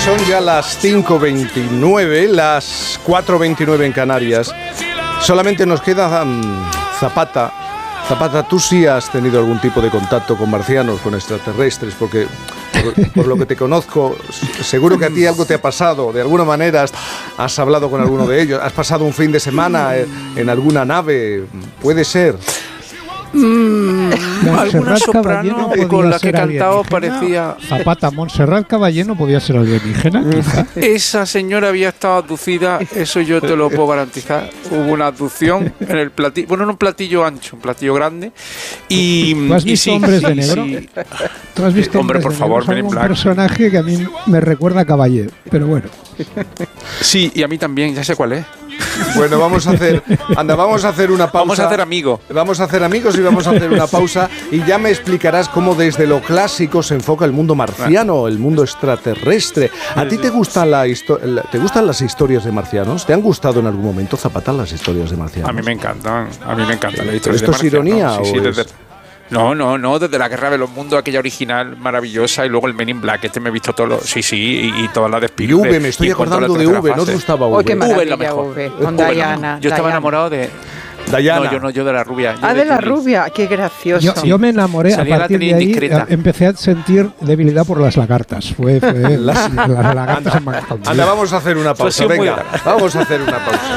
son ya las 5:29, las 4:29 en Canarias. Solamente nos queda Zapata. Zapata, tú sí has tenido algún tipo de contacto con marcianos, con extraterrestres, porque por lo que te conozco, seguro que a ti algo te ha pasado. De alguna manera has hablado con alguno de ellos. ¿Has pasado un fin de semana en alguna nave? ¿Puede ser? Alguna soprano con la que he cantado parecía... Zapata, Montserrat Caballé podía ser alienígena, quizá. Esa señora había estado abducida, eso yo te lo puedo garantizar. Hubo una abducción en el platillo, bueno, en un platillo ancho, un platillo grande. Y, ¿tú has visto Hombres de Negro? Sí. ¿Tú has visto Hombre, por favor, Men in Black? Un personaje que a mí me recuerda a Caballé, pero bueno. Sí, y a mí también, ya sé cuál es. Bueno, vamos a hacer una pausa. Vamos a hacer amigos. Vamos a hacer amigos y vamos a hacer una pausa y ya me explicarás cómo desde lo clásico se enfoca el mundo marciano, el mundo extraterrestre. ¿A ti te gustan las historias de marcianos? ¿Te han gustado en algún momento, Zapata, las historias de marcianos? A mí me encantan las historias de marcianos. ¿Esto es ironía o es...? No, desde la Guerra de los Mundos, aquella original maravillosa, y luego el Men in Black, me he visto todo y toda la de y V, me estoy acordando de V, ¿no te gustaba V? Oh, qué maravilla, V es la mejor. V, con Diana. Yo estaba enamorado de... Diana. Yo de la rubia. De la rubia, qué gracioso. Yo me enamoré, a partir de ahí empecé a sentir debilidad por las lagartas. Fue las lagartas en McDonald's. Anda, vamos a hacer una pausa, venga, vamos a hacer una pausa.